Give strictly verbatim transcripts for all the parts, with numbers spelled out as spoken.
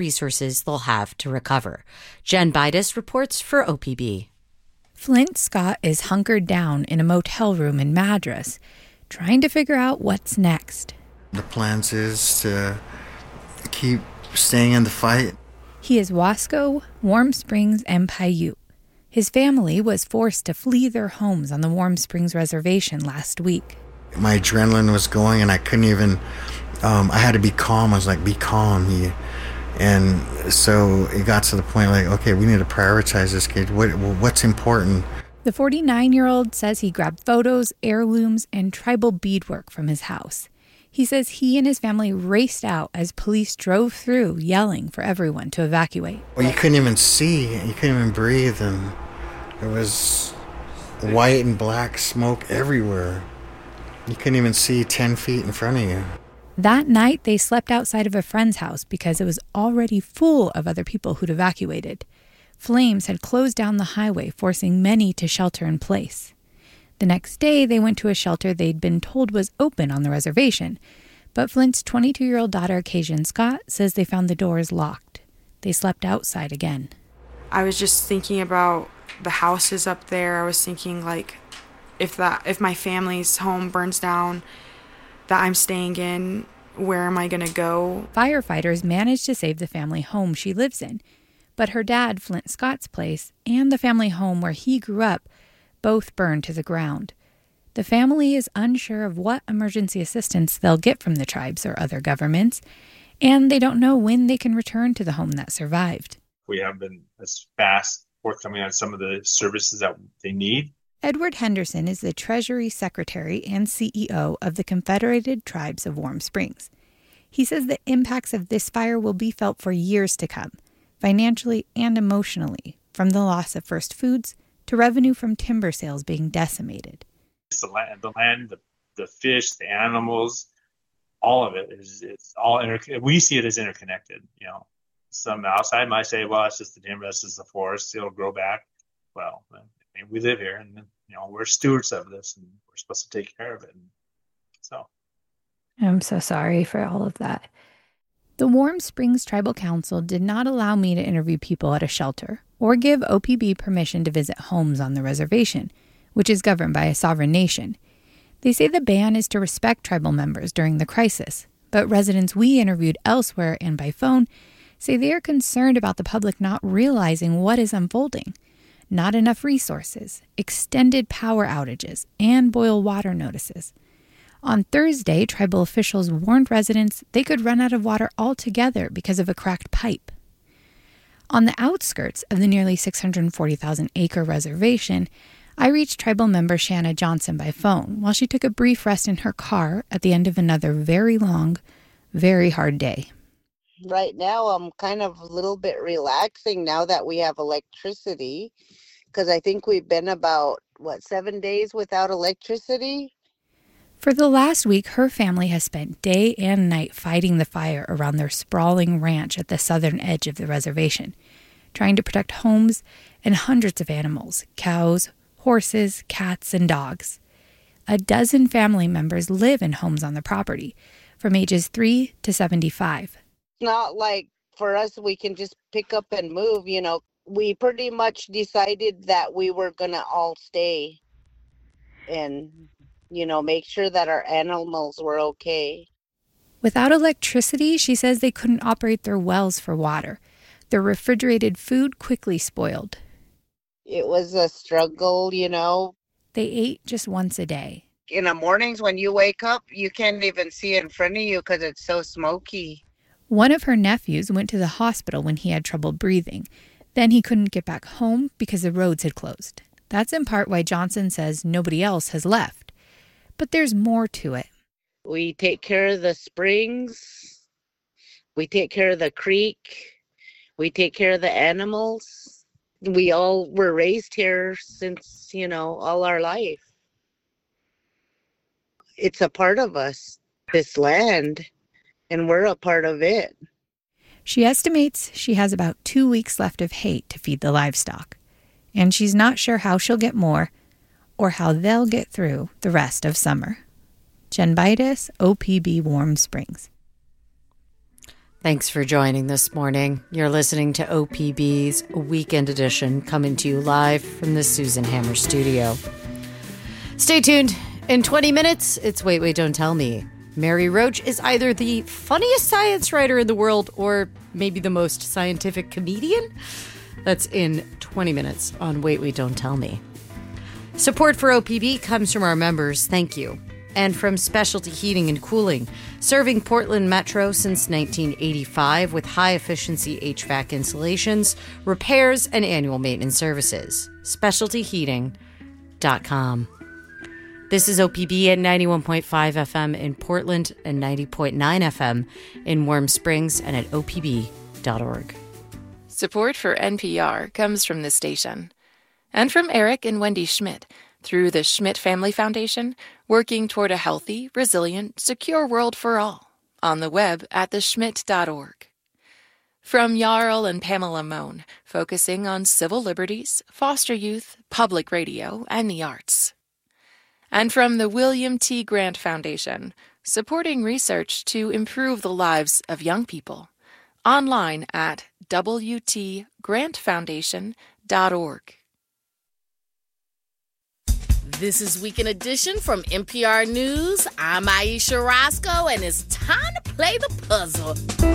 resources they'll have to recover. Jen Bidas reports for O P B. Flint Scott is hunkered down in a motel room in Madras, trying to figure out what's next. The plans is to keep staying in the fight. He is Wasco, Warm Springs, and Paiute. His family was forced to flee their homes on the Warm Springs Reservation last week. My adrenaline was going and I couldn't even, um, I had to be calm. I was like, be calm. He, and so it got to the point like, okay, we need to prioritize this kid. What, what's important? The forty-nine-year-old says he grabbed photos, heirlooms, and tribal beadwork from his house. He says he and his family raced out as police drove through, yelling for everyone to evacuate. Well, you couldn't even see. You couldn't even breathe. And there was white and black smoke everywhere. You couldn't even see ten feet in front of you. That night, they slept outside of a friend's house because it was already full of other people who'd evacuated. Flames had closed down the highway, forcing many to shelter in place. The next day, they went to a shelter they'd been told was open on the reservation. But Flint's twenty-two-year-old daughter, Occasion Scott, says they found the doors locked. They slept outside again. I was just thinking about the houses up there. I was thinking, like, if that if my family's home burns down that I'm staying in, where am I going to go? Firefighters managed to save the family home she lives in. But her dad, Flint Scott's place, and the family home where he grew up both burned to the ground. The family is unsure of what emergency assistance they'll get from the tribes or other governments, and they don't know when they can return to the home that survived. We haven't been as fast forthcoming on some of the services that they need. Edward Henderson is the Treasury Secretary and C E O of the Confederated Tribes of Warm Springs. He says the impacts of this fire will be felt for years to come, financially and emotionally, from the loss of first foods to revenue from timber sales being decimated. It's the land, the, land, the, the fish, the animals, all of it is it's all inter- we see it as interconnected. You know, some outside might say, "Well, it's just the timber, it's just the forest; it'll grow back." Well, I mean, we live here, and you know, we're stewards of this, and we're supposed to take care of it. And so, I'm so sorry for all of that. The Warm Springs Tribal Council did not allow me to interview people at a shelter or give O P B permission to visit homes on the reservation, which is governed by a sovereign nation. They say the ban is to respect tribal members during the crisis, but residents we interviewed elsewhere and by phone say they are concerned about the public not realizing what is unfolding. Not enough resources, extended power outages, and boil water notices. On Thursday, tribal officials warned residents they could run out of water altogether because of a cracked pipe. On the outskirts of the nearly six hundred forty thousand acre reservation, I reached tribal member Shanna Johnson by phone while she took a brief rest in her car at the end of another very long, very hard day. Right now, I'm kind of a little bit relaxing now that we have electricity, because I think we've been about, what, seven days without electricity? For the last week, her family has spent day and night fighting the fire around their sprawling ranch at the southern edge of the reservation, trying to protect homes and hundreds of animals, cows, horses, cats, and dogs. A dozen family members live in homes on the property, from ages three to seventy-five. It's not like for us we can just pick up and move, you know. We pretty much decided that we were going to all stay and, you know, make sure that our animals were okay. Without electricity, she says they couldn't operate their wells for water. Their refrigerated food quickly spoiled. It was a struggle, you know. They ate just once a day. In the mornings when you wake up, you can't even see in front of you because it's so smoky. One of her nephews went to the hospital when he had trouble breathing. Then he couldn't get back home because the roads had closed. That's in part why Johnson says nobody else has left. But there's more to it. We take care of the springs. We take care of the creek. We take care of the animals. We all were raised here since, you know, all our life. It's a part of us, this land, and we're a part of it. She estimates she has about two weeks left of hay to feed the livestock, and she's not sure how she'll get more or how they'll get through the rest of summer. Jen Bidas, O P B Warm Springs. Thanks for joining this morning. You're listening to O P B's Weekend Edition, coming to you live from the Susan Hammer studio. Stay tuned. In twenty minutes, it's Wait, Wait, Don't Tell Me. Mary Roach is either the funniest science writer in the world or maybe the most scientific comedian. That's in twenty minutes on Wait, Wait, Don't Tell Me. Support for O P B comes from our members. Thank you. And from Specialty Heating and Cooling, serving Portland Metro since nineteen eighty-five with high-efficiency H V A C installations, repairs, and annual maintenance services. specialty heating dot com. This is O P B at ninety-one point five F M in Portland and ninety point nine F M in Warm Springs and at O P B dot org. Support for N P R comes from this station and from Eric and Wendy Schmidt through the Schmidt Family Foundation, working toward a healthy, resilient, secure world for all, on the web at the schmidt dot org. From Jarl and Pamela Mohn, focusing on civil liberties, foster youth, public radio, and the arts. And from the William T. Grant Foundation, supporting research to improve the lives of young people, online at w t grant foundation dot org. This is Weekend Edition from N P R News. I'm Aisha Roscoe, and it's time to play the puzzle.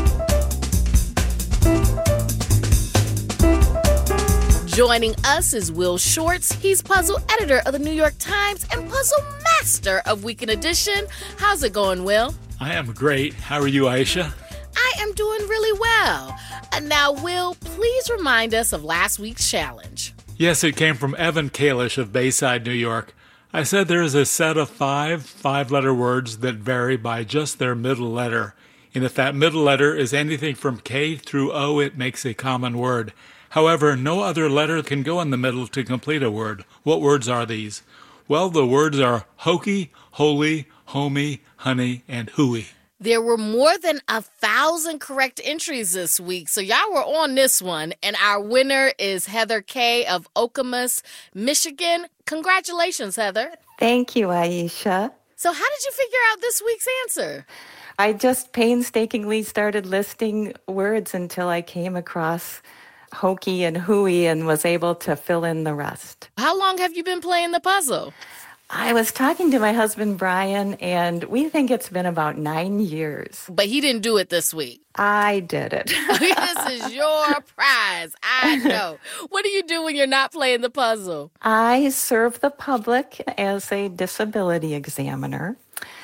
Joining us is Will Shortz. He's puzzle editor of the New York Times and puzzle master of Weekend Edition. How's it going, Will? I am great. How are you, Aisha? I am doing really well. And now, Will, please remind us of last week's challenge. Yes, it came from Evan Kalish of Bayside, New York. I said there is a set of five five-letter words that vary by just their middle letter. And if that middle letter is anything from K through O, it makes a common word. However, no other letter can go in the middle to complete a word. What words are these? Well, the words are hokey, holy, homey, honey, and hooey. There were more than a thousand correct entries this week, so y'all were on this one. And our winner is Heather Kay of Okemos, Michigan. Congratulations, Heather. Thank you, Aisha. So how did you figure out this week's answer? I just painstakingly started listing words until I came across hokey and hooey and was able to fill in the rest. How long have you been playing the puzzle? I was talking to my husband, Brian, and we think it's been about nine years. But he didn't do it this week. I did it. This is your prize. I know. What do you do when you're not playing the puzzle? I serve the public as a disability examiner.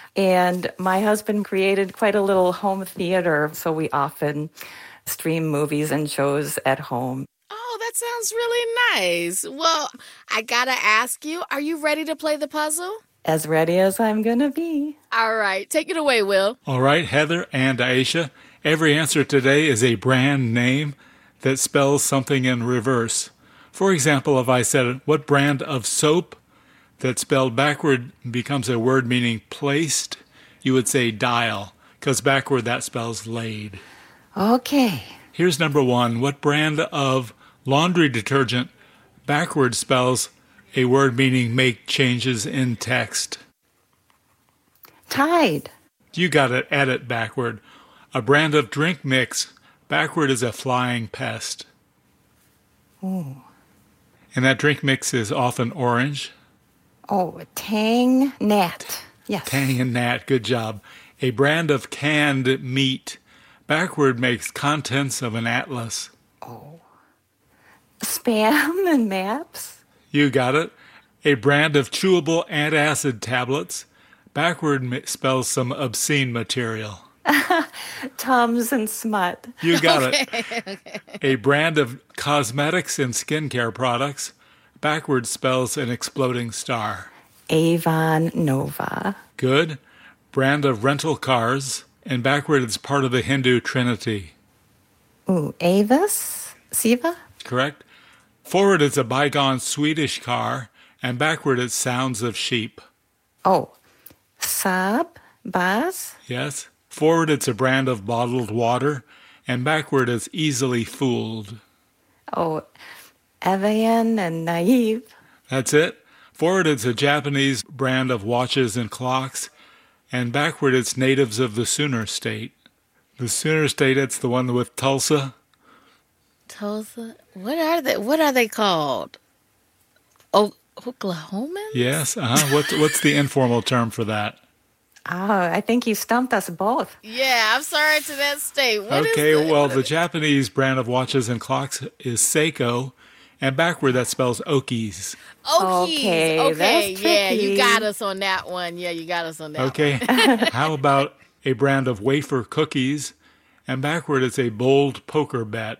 And my husband created quite a little home theater, so we often stream movies and shows at home. Oh, that sounds really nice. Well, I gotta ask you, are you ready to play the puzzle? As ready as I'm gonna be. All right, take it away, Will. All right, Heather and Aisha, every answer today is a brand name that spells something in reverse. For example, if I said, what brand of soap that spelled backward becomes a word meaning placed, you would say dial, because backward that spells laid. Okay. Here's number one. What brand of laundry detergent backward spells a word meaning make changes in text? Tide. You got it. Add it backward. A brand of drink mix backward is a flying pest. Ooh. And that drink mix is often orange. Oh, Tang Nat. Yes. Tang and Nat. Good job. A brand of canned meat backward makes contents of an atlas. Oh. Spam and maps? You got it. A brand of chewable antacid tablets backward spells some obscene material. Tums and smut. You got okay, it. Okay. A brand of cosmetics and skincare products backward spells an exploding star. Avon Nova. Good. Brand of rental cars, and backward it's part of the Hindu trinity. Ooh, Avis? Siva? Correct. Forward it's a bygone Swedish car, and backward it's sounds of sheep. Oh, Saab? Buzz? Yes. Forward it's a brand of bottled water, and backward it's easily fooled. Oh, Evian and Naive. That's it. Forward it's a Japanese brand of watches and clocks, and backward it's natives of the Sooner State. The Sooner State, it's the one with Tulsa. Tulsa? What are they? What are they called? Oh, Oklahomans? Yes. Uh-huh. What, what's the informal term for that? Oh, I think you stumped us both. Yeah, I'm sorry to that state. What okay, is the, well, the Japanese brand of watches and clocks is Seiko, and backward that spells Okies. Okies. Okay, Okay, that's yeah, tricky. you got us on that one. Yeah, you got us on that Okay. one. How about a brand of wafer cookies, and backward it's a bold poker bet?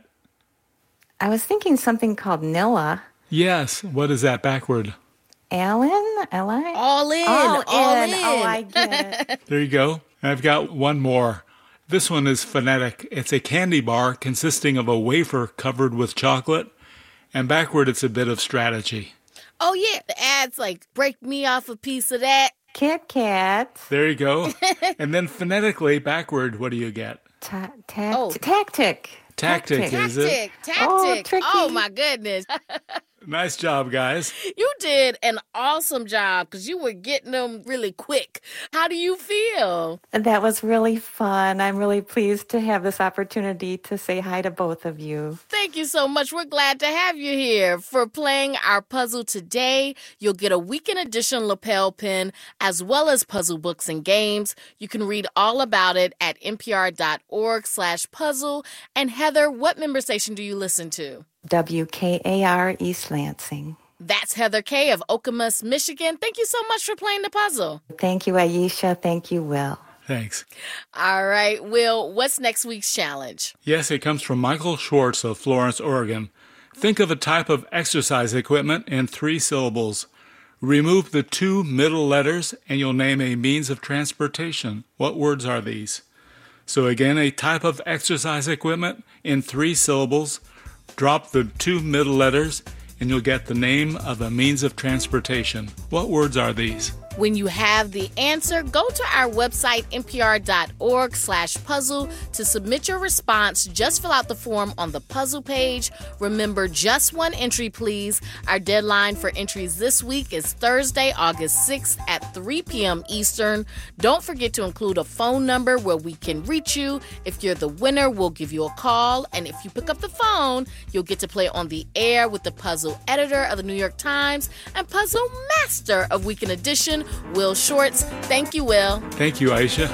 I was thinking something called Nilla. Yes. What is that backward? Alan? L I? All in. Oh, all in. in. Oh, I get it. There you go. And I've got one more. This one is phonetic. It's a candy bar consisting of a wafer covered with chocolate, and backward it's a bit of strategy. Oh, yeah. The ads like, break me off a piece of that. Kit Kat. There you go. And then phonetically, backward, what do you get? Ta- ta- Oh. Tactic. Tactic, is it? Tactic. Tactic. Oh, tricky. Oh, my goodness. Nice job, guys. You did an awesome job because you were getting them really quick. How do you feel? That was really fun. I'm really pleased to have this opportunity to say hi to both of you. Thank you so much. We're glad to have you here. For playing our puzzle today, you'll get a weekend edition lapel pin as well as puzzle books and games. You can read all about it at npr.org slash puzzle. And Heather, what member station do you listen to? W K A R East Lansing. That's Heather Kay of Okemos, Michigan. Thank you so much for playing the puzzle. Thank you, Aisha. Thank you, Will. Thanks. All right, Will, what's next week's challenge? Yes, it comes from Michael Schwartz of Florence, Oregon. Think of a type of exercise equipment in three syllables. Remove the two middle letters and you'll name a means of transportation. What words are these? So again, a type of exercise equipment in three syllables. Drop the two middle letters and you'll get the name of a means of transportation. What words are these? When you have the answer, go to our website, npr.org slash puzzle to submit your response. Just fill out the form on the puzzle page. Remember, just one entry, please. Our deadline for entries this week is Thursday, August sixth at three p.m. Eastern. Don't forget to include a phone number where we can reach you. If you're the winner, we'll give you a call. And if you pick up the phone, you'll get to play on the air with the puzzle editor of the New York Times and puzzle master of Weekend Edition, Will Shortz. Thank you, Will. Thank you, Aisha.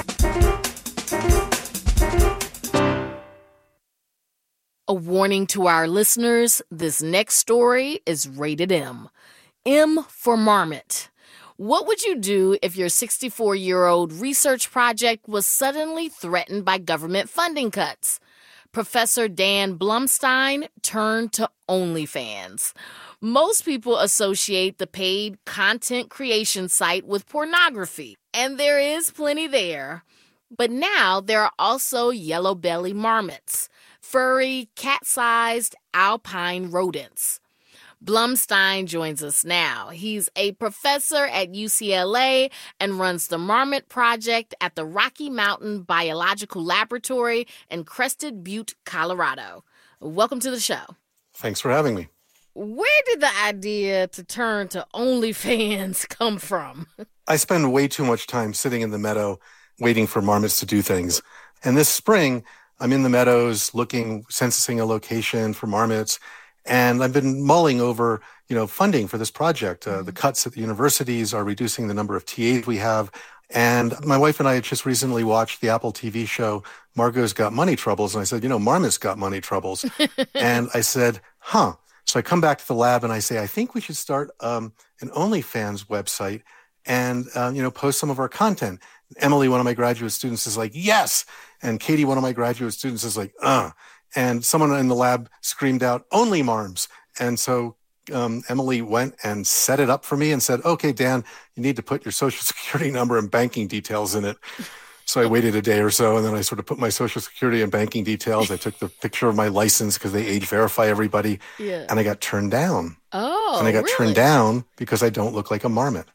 A warning to our listeners, this next story is rated M. M for Marmot. What would you do if your sixty-four-year-old research project was suddenly threatened by government funding cuts? Professor Dan Blumstein turned to OnlyFans. Most people associate the paid content creation site with pornography, and there is plenty there. But now there are also yellow belly marmots, furry, cat-sized alpine rodents. Blumstein joins us now. He's a professor at U C L A and runs the Marmot Project at the Rocky Mountain Biological Laboratory in Crested Butte, Colorado. Welcome to the show. Thanks for having me. Where did the idea to turn to OnlyFans come from? I spend way too much time sitting in the meadow waiting for marmots to do things. And this spring, I'm in the meadows looking, censusing a location for marmots. And I've been mulling over, you know, funding for this project. Uh, the cuts at the universities are reducing the number of T As we have. And my wife and I had just recently watched the Apple T V show, Margot's Got Money Troubles. And I said, you know, marmots got money troubles. And I said, huh. So I come back to the lab and I say, I think we should start um, an OnlyFans website and, uh, you know, post some of our content. Emily, one of my graduate students, is like, yes. And Katie, one of my graduate students, is like, uh. And someone in the lab screamed out, only marms. And so um, Emily went and set it up for me and said, okay, Dan, you need to put your social security number and banking details in it. So I waited a day or so, and then I sort of put my social security and banking details. I took the picture of my license because they age verify everybody. Yeah. And I got turned down. Oh, And I got really? turned down because I don't look like a marmot.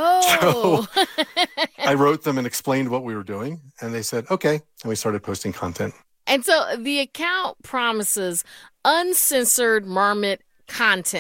Oh. So I wrote them and explained what we were doing. And they said, okay. And we started posting content. And so the account promises uncensored marmot content.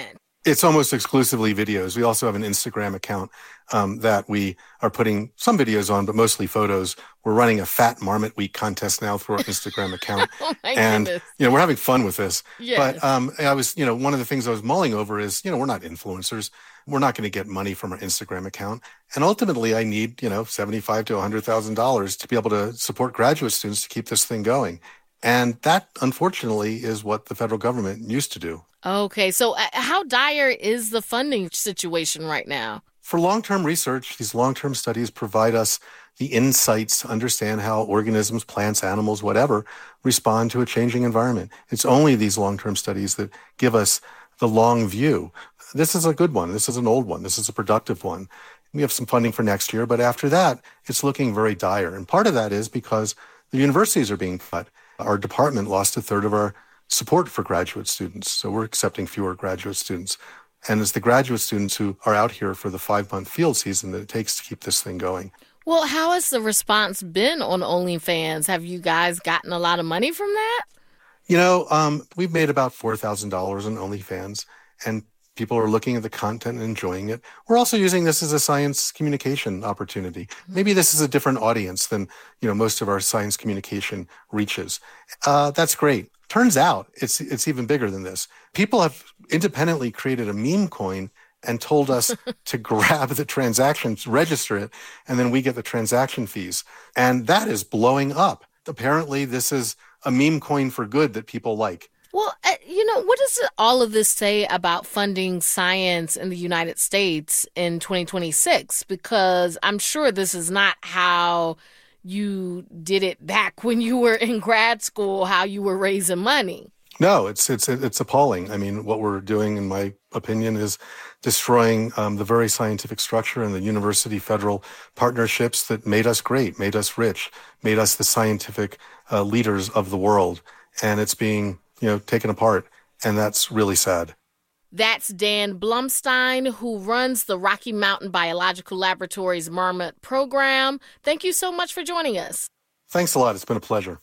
It's almost exclusively videos. We also have an Instagram account um, that we are putting some videos on, but mostly photos. We're running a Fat Marmot Week contest now through our Instagram account. Oh my and, goodness. you know, we're having fun with this. Yes. But um, I was, you know, one of the things I was mulling over is, you know, we're not influencers. We're not going to get money from our Instagram account. And ultimately, I need, you know, seventy-five thousand to one hundred thousand dollars to be able to support graduate students to keep this thing going. And that, unfortunately, is what the federal government used to do. Okay, so uh, how dire is the funding situation right now? For long-term research, these long-term studies provide us the insights to understand how organisms, plants, animals, whatever, respond to a changing environment. It's only these long-term studies that give us the long view. This is a good one. This is an old one. This is a productive one. We have some funding for next year, but after that, it's looking very dire. And part of that is because the universities are being cut. Our department lost a third of our support for graduate students. So we're accepting fewer graduate students. And it's the graduate students who are out here for the five-month field season that it takes to keep this thing going. Well, how has the response been on OnlyFans? Have you guys gotten a lot of money from that? You know, um, we've made about four thousand dollars on OnlyFans, and people are looking at the content and enjoying it. We're also using this as a science communication opportunity. Maybe this is a different audience than, you know, most of our science communication reaches. Uh, that's great. Turns out it's it's even bigger than this. People have independently created a meme coin and told us to grab the transactions, register it, and then we get the transaction fees. And that is blowing up. Apparently, this is a meme coin for good that people like. Well, uh, you know, what does all of this say about funding science in the United States in twenty twenty-six? Because I'm sure this is not how you did it back when you were in grad school, how you were raising money. No, it's it's it's appalling. I mean, what we're doing, in my opinion, is destroying um, the very scientific structure and the university federal partnerships that made us great, made us rich, made us the scientific uh, leaders of the world. And it's being, you know, taken apart. And that's really sad. That's Dan Blumstein, who runs the Rocky Mountain Biological Laboratory's Marmot program. Thank you so much for joining us. Thanks a lot. It's been a pleasure.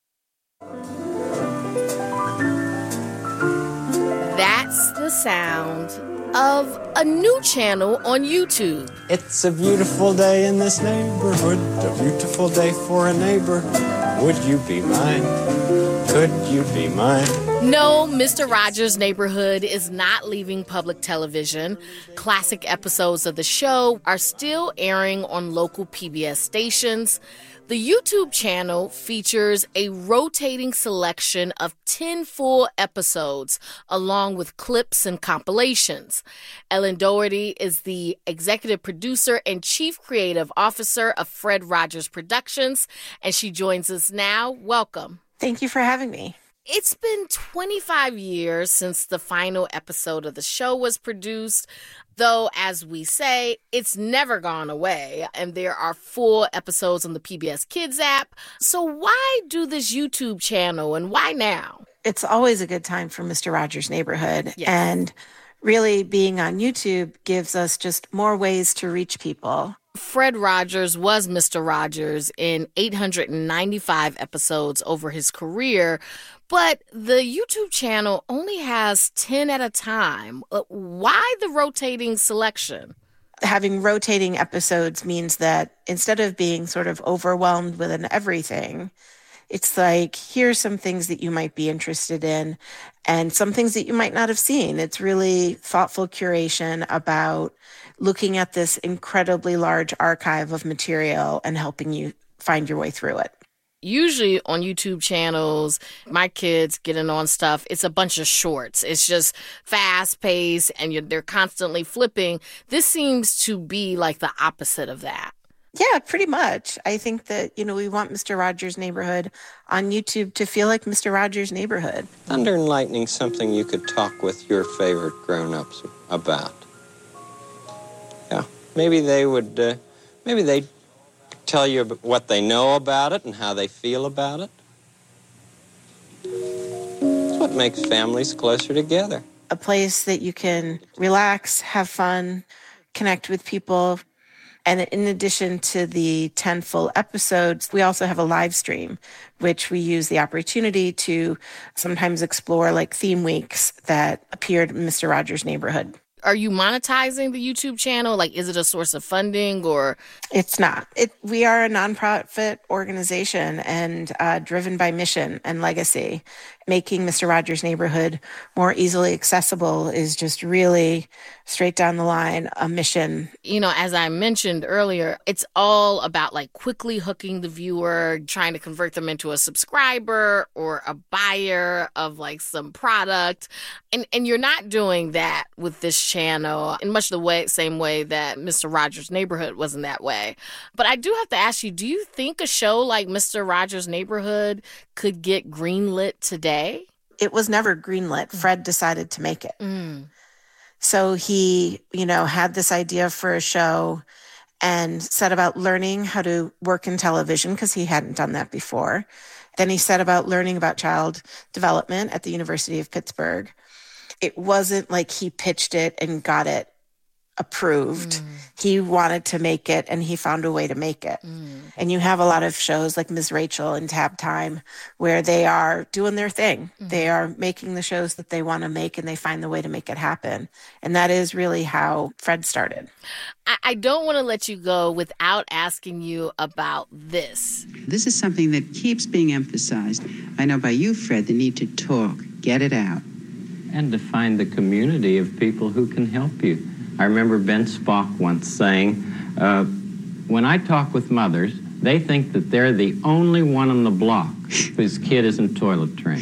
That's the sound of a new channel on YouTube. It's a beautiful day in this neighborhood, a beautiful day for a neighbor. Would you be mine? Could you be mine? No, Mister Rogers' Neighborhood is not leaving public television. Classic episodes of the show are still airing on local P B S stations. The YouTube channel features a rotating selection of ten full episodes, along with clips and compilations. Ellen Doherty is the executive producer and chief creative officer of Fred Rogers Productions, and she joins us now. Welcome. Thank you for having me. It's been twenty-five years since the final episode of the show was produced, though, as we say, it's never gone away, and there are full episodes on the P B S Kids app. So why do this YouTube channel, and why now? It's always a good time for Mister Rogers' Neighborhood, Yes. and really being on YouTube gives us just more ways to reach people. Fred Rogers was Mister Rogers in eight hundred ninety-five episodes over his career, but the YouTube channel only has ten at a time. Uh, Why the rotating selection? Having rotating episodes means that instead of being sort of overwhelmed with an everything, it's like, here's some things that you might be interested in and some things that you might not have seen. It's really thoughtful curation about looking at this incredibly large archive of material and helping you find your way through it. Usually on YouTube channels, my kids getting on stuff, it's a bunch of shorts. It's just fast paced and you're, they're constantly flipping. This seems to be like the opposite of that. Yeah, pretty much. I think that, you know, we want Mister Rogers' Neighborhood on YouTube to feel like Mister Rogers' Neighborhood. Thunder and lightning, something you could talk with your favorite grown-ups about. Yeah, maybe they would, uh, maybe they'd tell you what they know about it and how they feel about it. It's what makes families closer together. A place that you can relax, have fun, connect with people, And in addition to the ten full episodes, we also have a live stream, which we use the opportunity to sometimes explore like theme weeks that appeared in Mister Rogers' Neighborhood. Are you monetizing the YouTube channel? Like, is it a source of funding or? It's not. It, we are a nonprofit organization and uh, driven by mission and legacy. Making Mister Rogers' Neighborhood more easily accessible is just really straight down the line a mission. You know, as I mentioned earlier, it's all about like quickly hooking the viewer, trying to convert them into a subscriber or a buyer of like some product. And and you're not doing that with this channel in much the way same way that Mister Rogers' Neighborhood wasn't that way. But I do have to ask you, do you think a show like Mister Rogers' Neighborhood could get greenlit today? It was never greenlit. Fred decided to make it. Mm. So he, you know, had this idea for a show and set about learning how to work in television because he hadn't done that before. Then he set about learning about child development at the University of Pittsburgh. It wasn't like he pitched it and got it approved. Mm. He wanted to make it and he found a way to make it. Mm. And you have a lot of shows like Miz Rachel and Tab Time where they are doing their thing. Mm. They are making the shows that they want to make and they find the way to make it happen. And that is really how Fred started. I, I don't want to let you go without asking you about this. This is something that keeps being emphasized. I know by you, Fred, the need to talk, get it out. And to find the community of people who can help you. I remember Ben Spock once saying, uh, when I talk with mothers, they think that they're the only one on the block whose kid isn't toilet trained.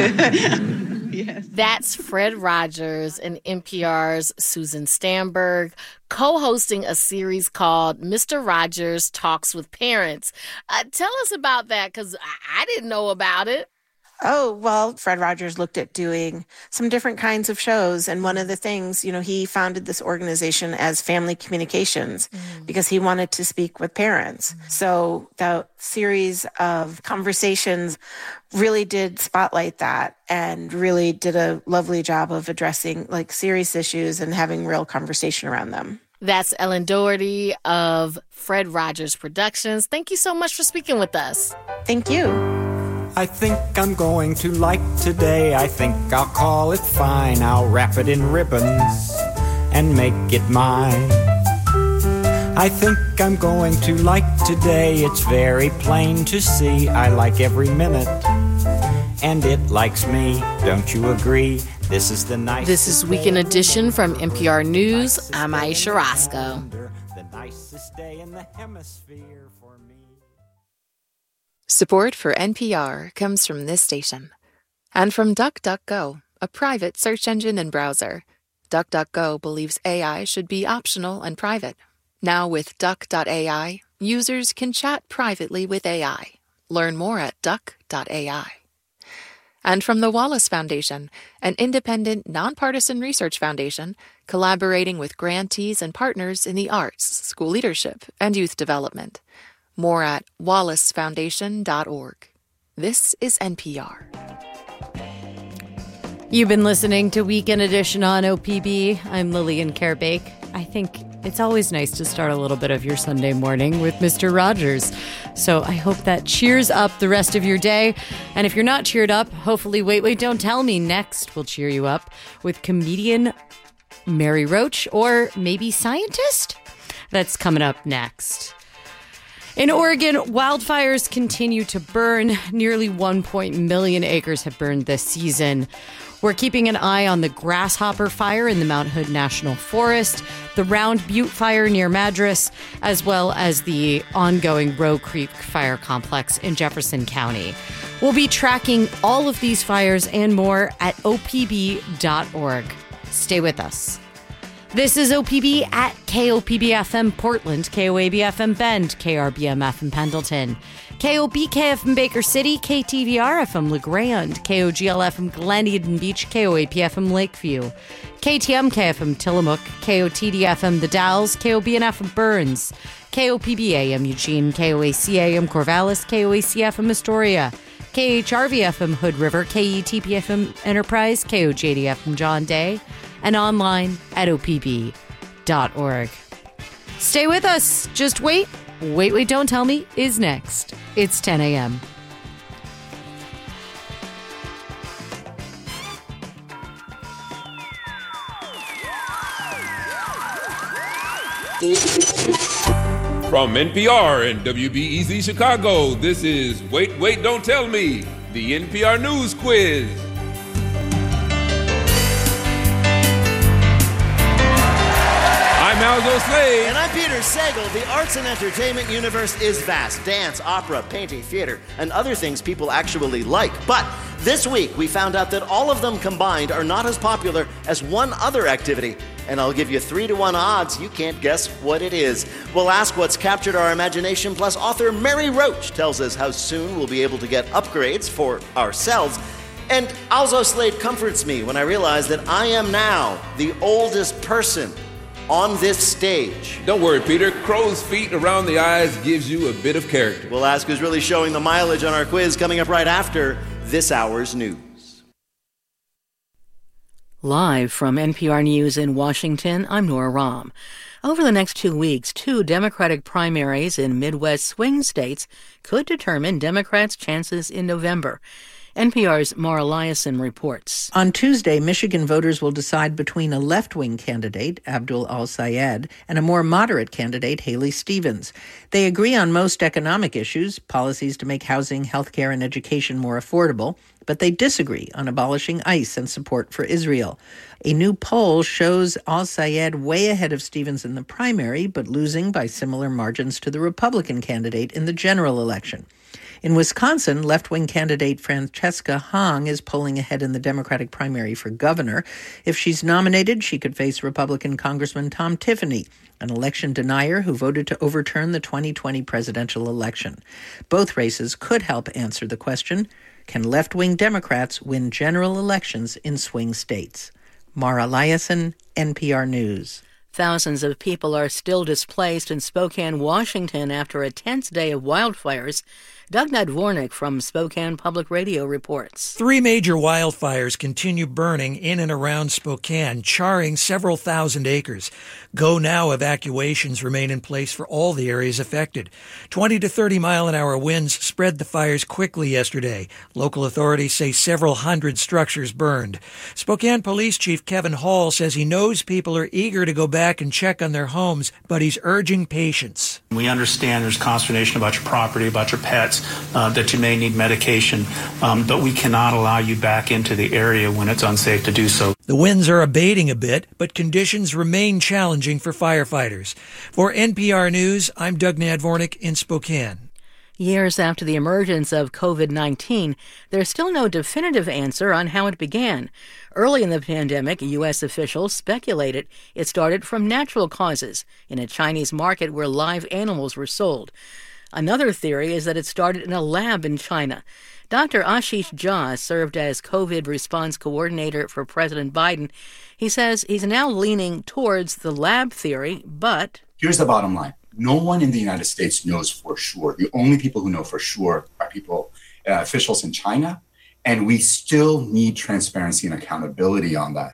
Yes. That's Fred Rogers and N P R's Susan Stamberg co-hosting a series called Mister Rogers Talks with Parents. Uh, tell us about that, because I-, I didn't know about it. Oh, well, Fred Rogers looked at doing some different kinds of shows. And one of the things, you know, he founded this organization as Family Communications mm. because he wanted to speak with parents. Mm. So the series of conversations really did spotlight that and really did a lovely job of addressing like serious issues and having real conversation around them. That's Ellen Doherty of Fred Rogers Productions. Thank you so much for speaking with us. Thank you. I think I'm going to like today. I think I'll call it fine. I'll wrap it in ribbons and make it mine. I think I'm going to like today. It's very plain to see. I like every minute and it likes me. Don't you agree? This is the nicest. This is Weekend Edition from N P R News. I'm Aisha Roscoe. The nicest day in the hemisphere for me. Support for N P R comes from this station and from DuckDuckGo, a private search engine and browser. DuckDuckGo believes A I should be optional and private. Now with Duck dot A I, users can chat privately with A I. Learn more at Duck dot A I. And from the Wallace Foundation, an independent, nonpartisan research foundation collaborating with grantees and partners in the arts, school leadership, and youth development. More at wallace foundation dot org. This is N P R. You've been listening to Weekend Edition on O P B. I'm Lillian Kerbake. I think it's always nice to start a little bit of your Sunday morning with Mister Rogers. So I hope that cheers up the rest of your day. And if you're not cheered up, hopefully Wait, Wait, Don't Tell Me next will cheer you up with comedian Mary Roach, or maybe scientist? That's coming up next. In Oregon, wildfires continue to burn. Nearly one million acres have burned this season. We're keeping an eye on the Grasshopper Fire in the Mount Hood National Forest, the Round Butte Fire near Madras, as well as the ongoing Roe Creek Fire Complex in Jefferson County. We'll be tracking all of these fires and more at O P B dot org. Stay with us. This is O P B at K O P B F M Portland, K O A B F M Bend, K R B M F M Pendleton, K O B K F M Baker City, K T V R F M LeGrand, K O G L F M Glen Eden Beach, K O A P F M Lakeview, K T M K F M Tillamook, K O T D F M The Dalles, K O B N F M Burns, K O P B A M Eugene, K O A C A M Corvallis, K O A C F M Astoria, K H R V F M Hood River, K E T P F M Enterprise, K O J D F M John Day, and online at O P B dot org. Stay with us. Just wait. Wait, Wait, Don't Tell Me is next. It's ten a.m. From N P R and W B E Z Chicago, this is Wait, Wait, Don't Tell Me, the N P R News Quiz. I'm Alzo Slade. And I'm Peter Sagal. The arts and entertainment universe is vast. Dance, opera, painting, theater, and other things people actually like. But this week, we found out that all of them combined are not as popular as one other activity. And I'll give you three to one odds. You can't guess what it is. We'll ask what's captured our imagination, plus author Mary Roach tells us how soon we'll be able to get upgrades for ourselves. And Alzo Slade comforts me when I realize that I am now the oldest person on this stage. Don't worry, Peter. Crow's feet around the eyes gives you a bit of character. We'll ask who's really showing the mileage on our quiz coming up right after this hour's news. Live from N P R News in Washington, I'm Nora Rahm. Over the next two weeks, two Democratic primaries in Midwest swing states could determine Democrats' chances in November. N P R's Mara Liasson reports. On Tuesday, Michigan voters will decide between a left-wing candidate, Abdul Al-Sayed, and a more moderate candidate, Haley Stevens. They agree on most economic issues, policies to make housing, healthcare, and education more affordable, but they disagree on abolishing ICE and support for Israel. A new poll shows Al-Sayed way ahead of Stevens in the primary, but losing by similar margins to the Republican candidate in the general election. In Wisconsin, left-wing candidate Francesca Hong is polling ahead in the Democratic primary for governor. If she's nominated, she could face Republican Congressman Tom Tiffany, an election denier who voted to overturn the twenty twenty presidential election. Both races could help answer the question, can left-wing Democrats win general elections in swing states? Mara Liasson, N P R News. Thousands of people are still displaced in Spokane, Washington after a tense day of wildfires. Doug Nadvornik from Spokane Public Radio reports. Three major wildfires continue burning in and around Spokane, charring several thousand acres. Go-now evacuations remain in place for all the areas affected. twenty to thirty mile an hour winds spread the fires quickly yesterday. Local authorities say several hundred structures burned. Spokane Police Chief Kevin Hall says he knows people are eager to go back and check on their homes, but he's urging patience. We understand there's consternation about your property, about your pets, uh, that you may need medication, um, but we cannot allow you back into the area when it's unsafe to do so. The winds are abating a bit, but conditions remain challenging for firefighters. For N P R News, I'm Doug Nadvornik in Spokane. Years after the emergence of covid nineteen, there's still no definitive answer on how it began. Early in the pandemic, U S officials speculated it started from natural causes in a Chinese market where live animals were sold. Another theory is that it started in a lab in China. Doctor Ashish Jha served as COVID response coordinator for President Biden. He says he's now leaning towards the lab theory, but... Here's the bottom line. No one in the United States knows for sure. The only people who know for sure are people, uh, officials in China, and we still need transparency and accountability on that.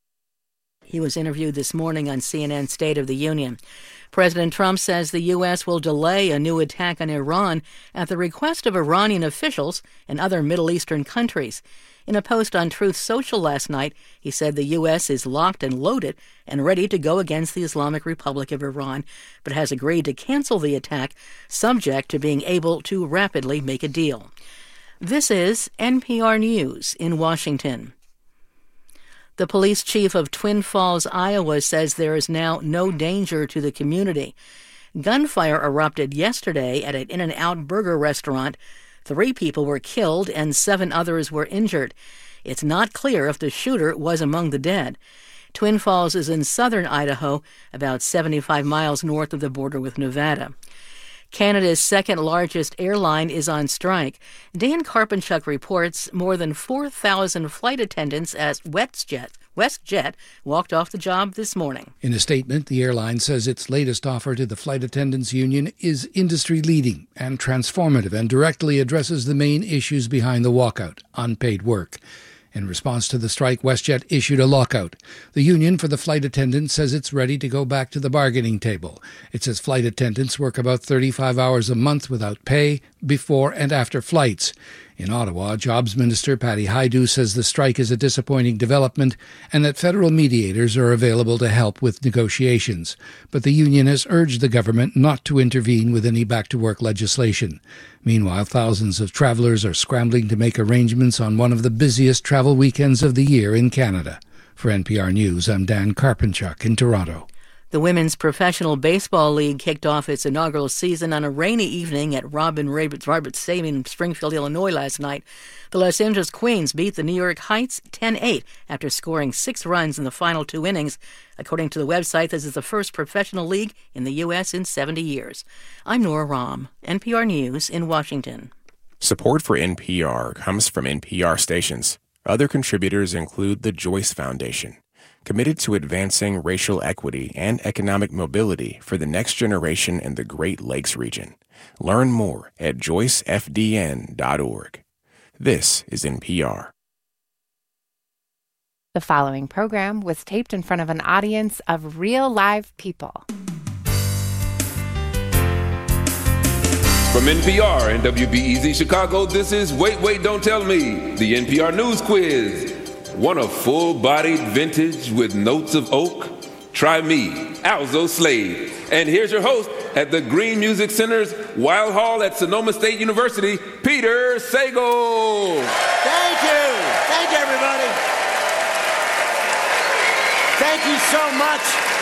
He was interviewed this morning on C N N State of the Union. President Trump says the U S will delay a new attack on Iran at the request of Iranian officials and other Middle Eastern countries. In a post on Truth Social last night, he said the U S is locked and loaded and ready to go against the Islamic Republic of Iran, but has agreed to cancel the attack, subject to being able to rapidly make a deal. This is N P R News in Washington. The police chief of Twin Falls, Iowa, says there is now no danger to the community. Gunfire erupted yesterday at an In-N-Out burger restaurant. Three people were killed and seven others were injured. It's not clear if the shooter was among the dead. Twin Falls is in southern Idaho, about seventy-five miles north of the border with Nevada. Canada's second-largest airline is on strike. Dan Karpenchuk reports more than four thousand flight attendants at WestJet, WestJet walked off the job this morning. In a statement, the airline says its latest offer to the Flight Attendants Union is industry-leading and transformative and directly addresses the main issues behind the walkout, unpaid work. In response to the strike, WestJet issued a lockout. The union for the flight attendants says it's ready to go back to the bargaining table. It says flight attendants work about thirty-five hours a month without pay before and after flights. In Ottawa, Jobs Minister Patty Hajdu says the strike is a disappointing development and that federal mediators are available to help with negotiations. But the union has urged the government not to intervene with any back-to-work legislation. Meanwhile, thousands of travellers are scrambling to make arrangements on one of the busiest travel weekends of the year in Canada. For N P R News, I'm Dan Karpenchuk in Toronto. The Women's Professional Baseball League kicked off its inaugural season on a rainy evening at Robin Roberts Stadium in Springfield, Illinois last night. The Los Angeles Queens beat the New York Heights ten eight after scoring six runs in the final two innings. According to the website, this is the first professional league in the U S in seventy years. I'm Nora Rahm, N P R News in Washington. Support for N P R comes from N P R stations. Other contributors include the Joyce Foundation, committed to advancing racial equity and economic mobility for the next generation in the Great Lakes region. Learn more at joyce f d n dot org. This is N P R. The following program was taped in front of an audience of real live people. From N P R and W B E Z Chicago, this is Wait, Wait, Don't Tell Me, the N P R News Quiz. Want a full-bodied vintage with notes of oak? Try me, Alzo Slade. And here's your host at the Green Music Center's Wild Hall at Sonoma State University, Peter Sagal. Thank you. Thank you, everybody. Thank you so much.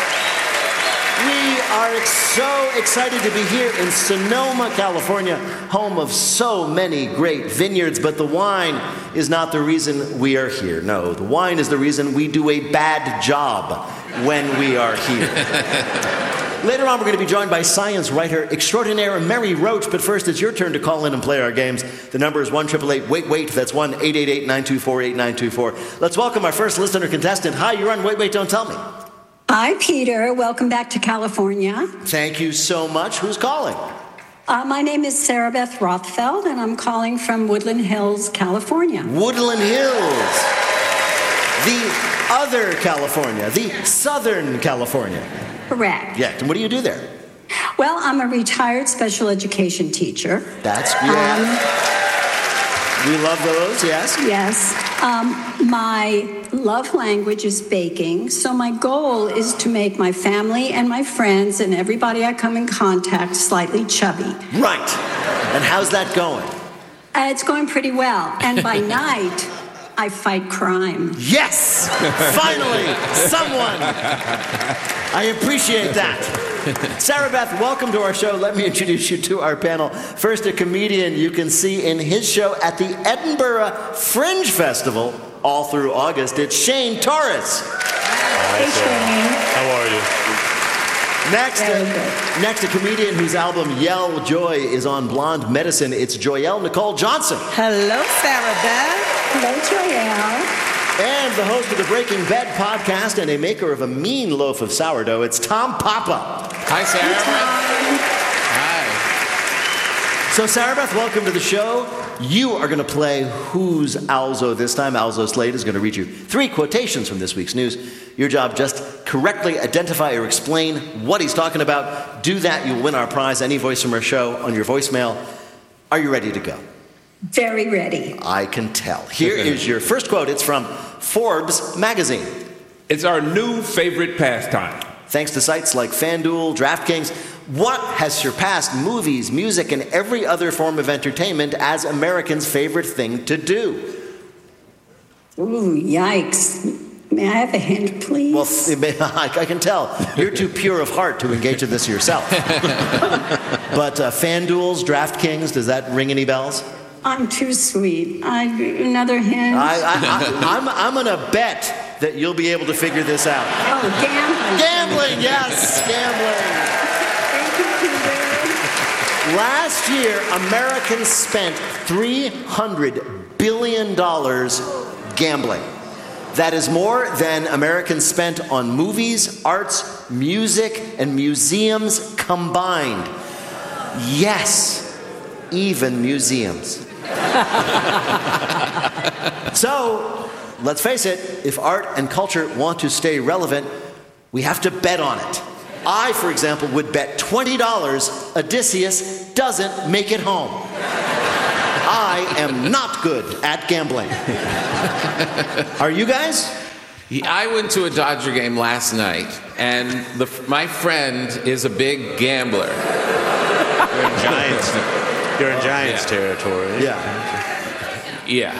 We are so excited to be here in Sonoma, California, home of so many great vineyards, but the wine is not the reason we are here. No, the wine is the reason we do a bad job when we are here. Later on, we're going to be joined by science writer extraordinaire Mary Roach, but first, it's your turn to call in and play our games. The number is one eight eight eight wait wait. That's one eight eight eight nine two four eight nine two four. Let's welcome our first listener contestant. Hi, you're on Wait, Wait, Don't Tell Me. Hi, Peter. Welcome back to California. Thank you so much. Who's calling? Uh, my name is Sarah Beth Rothfeld, and I'm calling from Woodland Hills, California. Woodland Hills. The other California. The Southern California. Correct. Yeah. And what do you do there? Well, I'm a retired special education teacher. That's good. Um, we love those, yes? Yes. Um, my love language is baking, so my goal is to make my family and my friends and everybody I come in contact slightly chubby. Right. And how's that going? Uh, it's going pretty well. And by night, I fight crime. Yes! Finally, someone! I appreciate that. Sarah Beth, welcome to our show. Let me introduce you to our panel. First, a comedian you can see in his show at the Edinburgh Fringe Festival all through August. It's Shane Torres. Hey, Shane. How are you? Next, uh, next, a comedian whose album Yell Joy is on Blonde Medicine. It's Joyelle Nicole Johnson. Hello, Sarah Beth. Hello, Joyelle. And the host of the Breaking Bed podcast and a maker of a mean loaf of sourdough, it's Tom Papa. Hi, Sarah. Hi. So, Sarah Beth, welcome to the show. You are going to play Who's Alzo this time. Alzo Slade is going to read you three quotations from this week's news. Your job, just correctly identify or explain what he's talking about. Do that, you'll win our prize, any voice from our show, on your voicemail. Are you ready to go? Very ready. I can tell. Here is your first quote. It's from Forbes magazine. It's our new favorite pastime. Thanks to sites like FanDuel, DraftKings, what has surpassed movies, music, and every other form of entertainment as Americans' favorite thing to do? Ooh, yikes. May I have a hint, please? Well, I can tell. You're too pure of heart to engage in this yourself. But uh, FanDuel's, DraftKings, does that ring any bells? I'm too sweet. I, another hint? I, I, I, I'm, I'm going to bet that you'll be able to figure this out. Oh, gambling. Gambling, yes, gambling. Thank you, Peter. Last year, Americans spent three hundred billion dollars gambling. That is more than Americans spent on movies, arts, music, and museums combined. Yes, even museums. So, let's face it, if art and culture want to stay relevant, we have to bet on it. I, for example, would bet twenty dollars Odysseus doesn't make it home. I am not good at gambling. Are you guys? I went to a Dodger game last night, and the, my friend is a big gambler. You're in Giants. You're in Giants yeah. territory. Yeah. Yeah.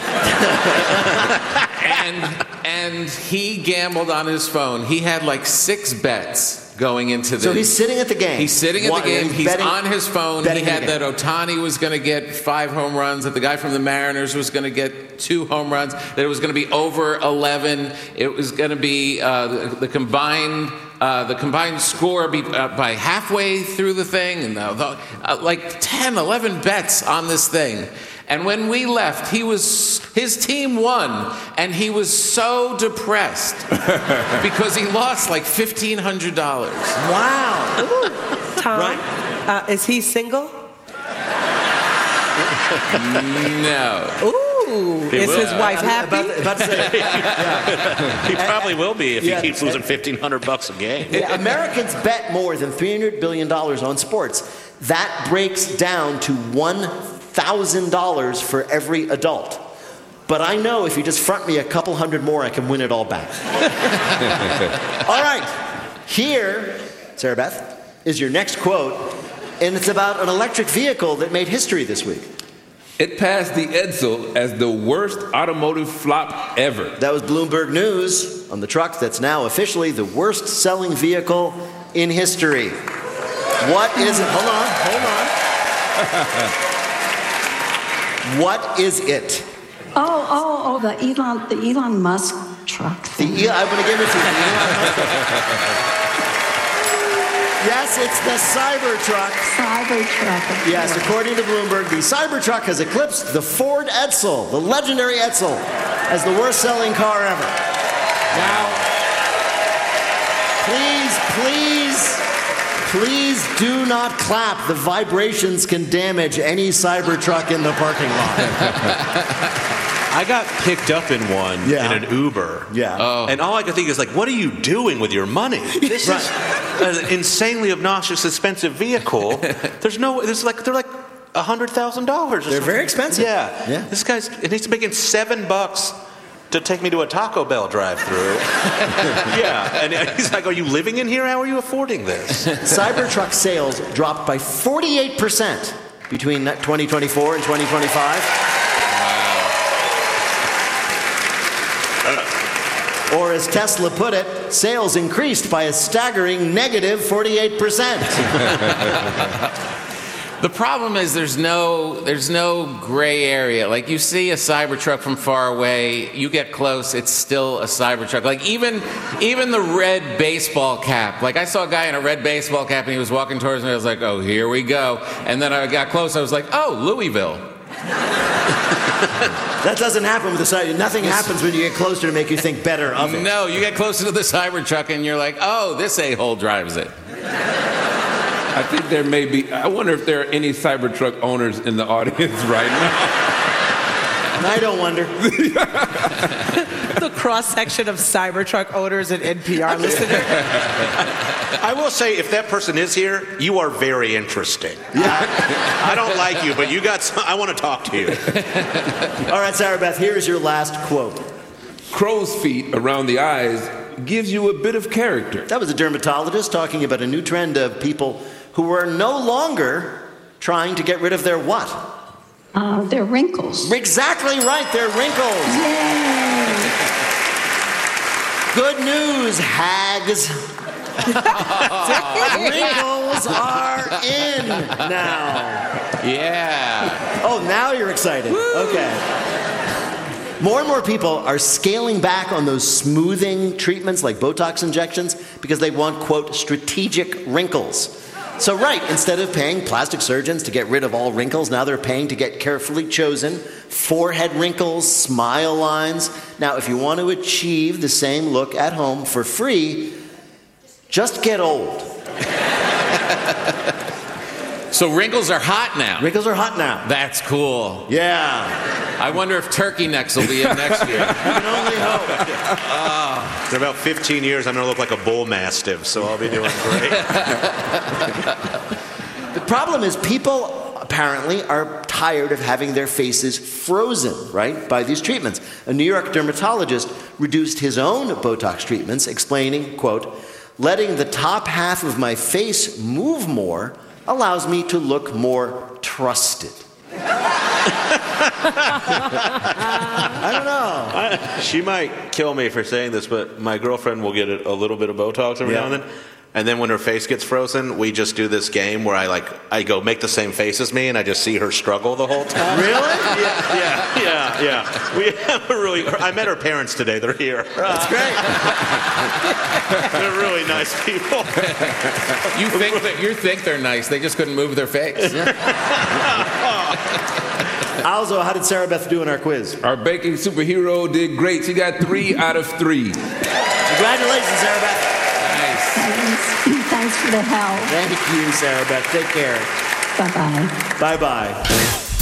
and and he gambled on his phone. He had like six bets going into the... So he's sitting at the game. He's sitting at What, the game. he's He's betting- on his phone. He betting had the that game. Ohtani was going to get five home runs, that the guy from the Mariners was going to get two home runs, that it was going to be over eleven. It was going to be uh, the, the combined... Uh, the combined score be, uh, by halfway through the thing, and the, the, uh, like ten, eleven bets on this thing. And when we left, he was his team won, and he was so depressed because he lost like fifteen hundred dollars. Wow! Ooh, Tom, uh, is he single? No. Ooh, He is will. his wife happy? About, about to say, yeah. He probably will be if Yeah. he keeps losing fifteen hundred bucks a game. Yeah, Americans bet more than three hundred billion dollars on sports. That breaks down to one thousand dollars for every adult. But I know if you just front me a couple hundred more, I can win it all back. All right, here, Sarah Beth, is your next quote, and it's about an electric vehicle that made history this week. It passed the Edsel as the worst automotive flop ever. That was Bloomberg News on the truck that's now officially the worst-selling vehicle in history. What is it? Hold on, hold on. What is it? Oh, oh, oh, the Elon, the Elon Musk truck. The Elon, I'm going to give it to you. The Elon Musk. Yes, it's the Cybertruck. Cybertruck. Yes, according to Bloomberg, the Cybertruck has eclipsed the Ford Edsel, the legendary Edsel, as the worst-selling car ever. Now, please, please, please do not clap. The vibrations can damage any Cybertruck in the parking lot. I got picked up in one Yeah. in an Uber. Yeah. Oh. And all I could think is like, what are you doing with your money? This Right. is an insanely obnoxious, expensive vehicle. There's no, there's like, they're like a hundred thousand dollars. They're very expensive. Yeah. Yeah. This guy's, and he's making seven bucks to take me to a Taco Bell drive-through. Yeah. And he's like, are you living in here? How are you affording this? Cybertruck sales dropped by forty-eight percent between twenty twenty-four and twenty twenty-five. Or as Tesla put it, sales increased by a staggering negative forty-eight percent. The problem is there's no there's no gray area. Like you see a Cybertruck from far away, you get close, it's still a Cybertruck. Like even even the red baseball cap. Like I saw a guy in a red baseball cap and he was walking towards me. I was like, oh, here we go. And then I got close. I was like, oh, Louisville. That doesn't happen with the Cybertruck. Nothing happens when you get closer to make you think better of it. No, you get closer to the Cybertruck and you're like, oh, this a-hole drives it. I think there may be, I wonder if there are any Cybertruck owners in the audience right now. And I don't wonder. The cross-section of Cybertruck owners and N P R listeners. I will say, if that person is here, you are very interesting. Yeah. I, I don't like you, but you got some, I want to talk to you. All right, Sarah Beth, here is your last quote. Crow's feet around the eyes gives you a bit of character. That was a dermatologist talking about a new trend of people who are no longer trying to get rid of their what? Uh, their wrinkles. Exactly right, their wrinkles. Yay! Good news, hags. Wrinkles are in now. Yeah. Oh, now you're excited. Okay. More and more people are scaling back on those smoothing treatments like Botox injections because they want, quote, strategic wrinkles. So, right, instead of paying plastic surgeons to get rid of all wrinkles, now they're paying to get carefully chosen forehead wrinkles, smile lines. Now, if you want to achieve the same look at home for free, just get old. So wrinkles are hot now. Wrinkles are hot now. That's cool. Yeah. I wonder if turkey necks will be in next year. You can only hope. In about fifteen years, I'm going to look like a bull mastiff, so I'll be doing great. The problem is people apparently are tired of having their faces frozen, right, by these treatments. A New York dermatologist reduced his own Botox treatments, explaining, quote, letting the top half of my face move more allows me to look more trusted. I don't know. I, she might kill me for saying this, but my girlfriend will get a, a little bit of Botox every Yeah. now and then. And then when her face gets frozen, we just do this game where I like I go make the same face as me, and I just see her struggle the whole time. Really? Yeah, yeah, yeah, yeah. We have a really. I met her parents today. They're here. That's great. They're really nice people. You think that you think they're nice? They just couldn't move their face. Alzo, how did Sarah Beth do in our quiz? Our baking superhero did great. She got three out of three. Congratulations, Sarah Beth. Thanks for the help. Thank you, Sarah Beth. Take care. Bye-bye. Bye-bye.